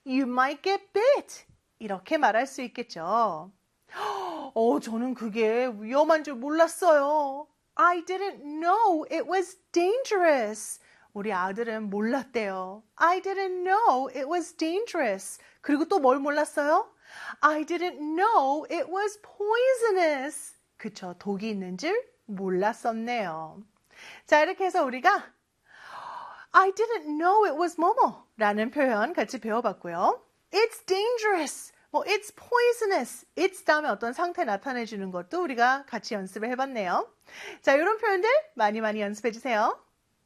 You might get bit. 이렇게 말할 수 있겠죠. 저는 그게 위험한 줄 몰랐어요. I didn't know it was dangerous. 우리 아들은 몰랐대요. I didn't know it was dangerous. 그리고 또 뭘 몰랐어요? I didn't know it was poisonous. 그쵸, 독이 있는 줄 몰랐었네요. 자, 이렇게 해서 우리가 I didn't know it was 뭐뭐 라는 표현 같이 배워봤고요. It's dangerous. it's poisonous. it's 다음에 어떤 상태 나타내주는 것도 우리가 같이 연습을 해봤네요. 자, 이런 표현들 많이 연습해주세요.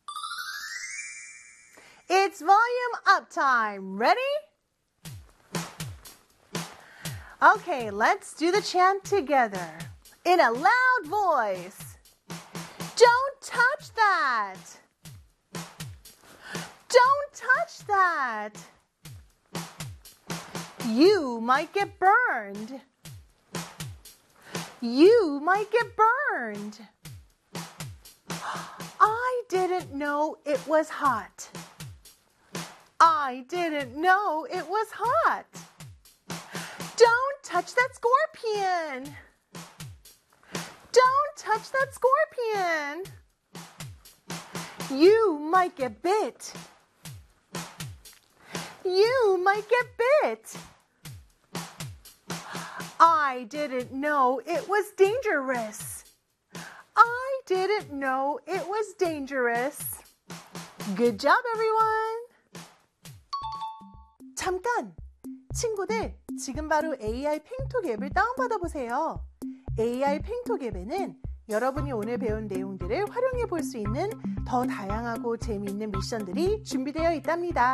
It's volume up time. Ready? Okay, let's do the chant together. In a loud voice. Don't touch that. Don't touch that. You might get burned. You might get burned. I didn't know it was hot. I didn't know it was hot. Don't touch that scorpion. Don't touch that scorpion. You might get bit. You might get bit. I didn't know it was dangerous. I didn't know it was dangerous. Good job, everyone. 잠깐! 친구들, 지금 바로 AI 팽톡 앱을 다운받아 보세요. AI 팽톡 앱에는 여러분이 오늘 배운 내용들을 활용해 볼 수 있는 더 다양하고 재미있는 미션들이 준비되어 있답니다.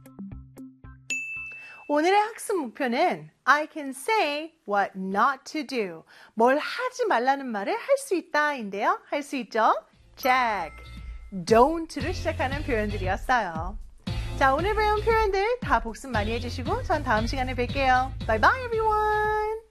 오늘의 학습 목표는 I can say what not to do. 뭘 하지 말라는 말을 할 수 있다인데요. 할 수 있죠? Check. Don't를 시작하는 표현들이었어요. 자, 오늘 배운 표현들 다 복습 많이 해주시고 전 다음 시간에 뵐게요. Bye bye everyone.